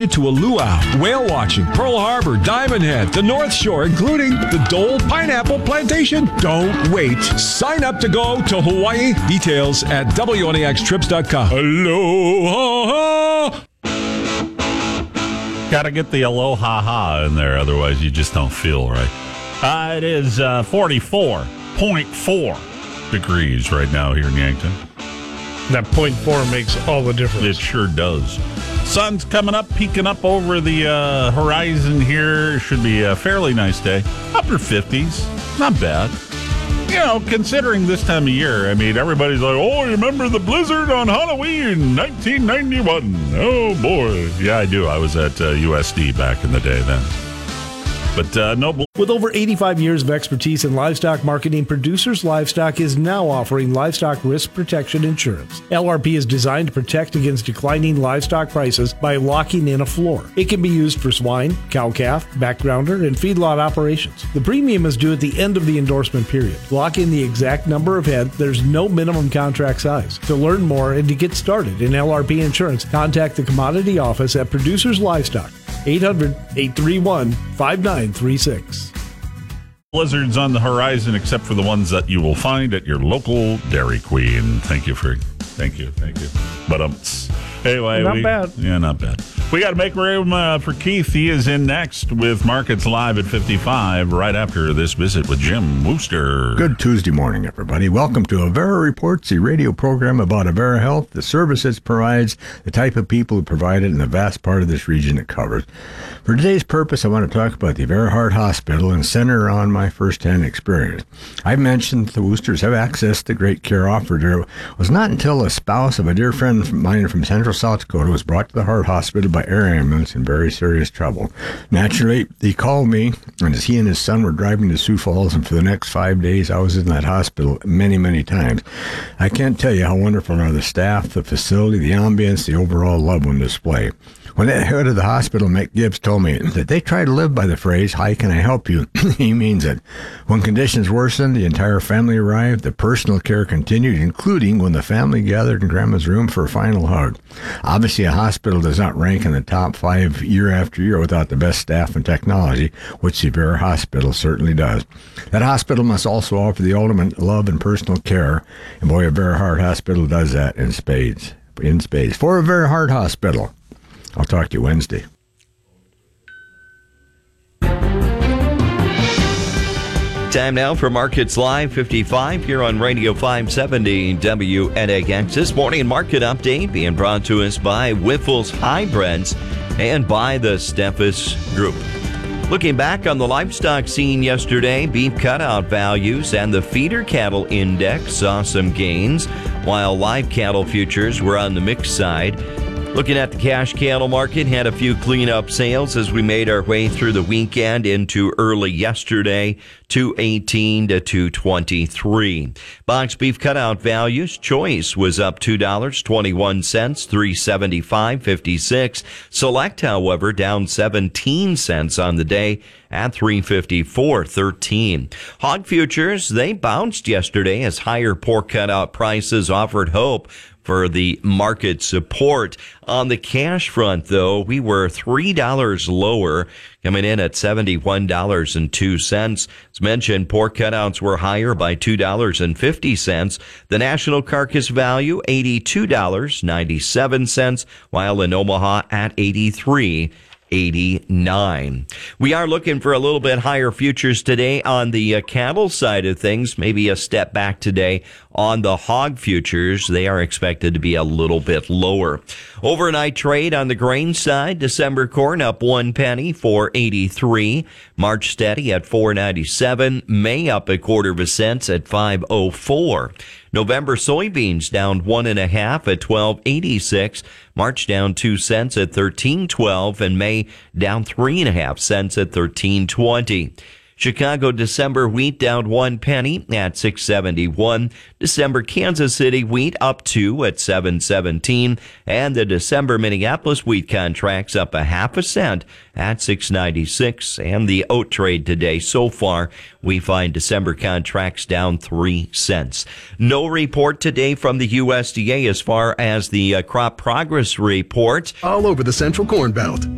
to a luau, whale watching, Pearl Harbor, Diamond Head, the North Shore, including the Dole Pineapple Plantation. Don't wait. Sign up to go to Hawaii. Details at WNAXtrips.com. Aloha! Got to get the aloha in there, otherwise you just don't feel right. It is 44.4 degrees right now here in Yankton. That 0.4 makes all the difference. It sure does. Sun's coming up, peeking up over the horizon here. Should be a fairly nice day. Upper 50s. Not bad. You know, considering this time of year, I mean, everybody's like, oh, you remember the blizzard on Halloween 1991? Oh, boy. Yeah, I do. I was at USD back in the day then. But no. With over 85 years of expertise in livestock marketing, Producers Livestock is now offering livestock risk protection insurance. LRP is designed to protect against declining livestock prices by locking in a floor. It can be used for swine, cow-calf, backgrounder, and feedlot operations. The premium is due at the end of the endorsement period. Lock in the exact number of head. There's no minimum contract size. To learn more and to get started in LRP insurance, contact the Commodity Office at Producers Livestock. 800-831-5936. Blizzards on the horizon, except for the ones that you will find at your local Dairy Queen. Thank you. But anyway, not bad. Yeah, not bad. We got to make room for Keith. He is in next with Markets Live at 55, right after this visit with Jim Wooster. Good Tuesday morning, everybody. Welcome to Avera Reports, a radio program about Avera Health, the services it provides, the type of people who provide it, and the vast part of this region it covers. For today's purpose, I want to talk about the Avera Heart Hospital and center on my first-hand experience. I've mentioned the Woosters have access to great care offered there. It was not until a spouse of a dear friend of mine from Central South Dakota was brought to the Heart Hospital by air ambulance in very serious trouble. Naturally, he called me, and as he and his son were driving to Sioux Falls, and for the next 5 days, I was in that hospital many, many times. I can't tell you how wonderful are the staff, the facility, the ambience, the overall love on display. When the head of the hospital, Mick Gibbs, told me that they try to live by the phrase, "Hi, can I help you?" he means it. When conditions worsened, the entire family arrived. The personal care continued, including when the family gathered in Grandma's room for a final hug. Obviously, a hospital does not rank in the top 5 year after year without the best staff and technology, which the Avera Hospital certainly does. That hospital must also offer the ultimate love and personal care, and boy, Avera Heart Hospital does that in spades. For Avera Heart Hospital. I'll talk to you Wednesday. Time now for Markets Live 55 here on Radio 570 WNAX. This morning market update being brought to us by Wiffles Hybrids and by the Steffes Group. Looking back on the livestock scene yesterday, beef cutout values and the feeder cattle index saw some gains, while live cattle futures were on the mixed side. Looking at the cash cattle market, had a few cleanup sales as we made our way through the weekend into early yesterday, 218 to 223. Box beef cutout values, choice was up $2.21, 375.56. Select, however, down 17 cents on the day at 354.13. Hog futures, they bounced yesterday as higher pork cutout prices offered hope for the market support. On the cash front, though, we were $3 lower, coming in at $71.02. As mentioned, pork cutouts were higher by $2.50. The national carcass value, $82.97, while in Omaha at $83.89. We are looking for a little bit higher futures today on the cattle side of things, maybe a step back today on the hog futures. They are expected to be a little bit lower. Overnight trade on the grain side, December corn up 1 penny, 4.83. March steady at 4.97. May up 1/4 cent at 5.04. November soybeans down 1.5 at 12.86. March down 2 cents at 13.12, and May down 3.5 cents at 13.20. Chicago December wheat down 1 penny at 6.71. December Kansas City wheat up 2 at 7.17. And the December Minneapolis wheat contracts up 0.5 cent at 6.96. And the oat trade today so far, we find December contracts down 3 cents. No report today from the USDA as far as the crop progress report. All over the Central Corn Belt.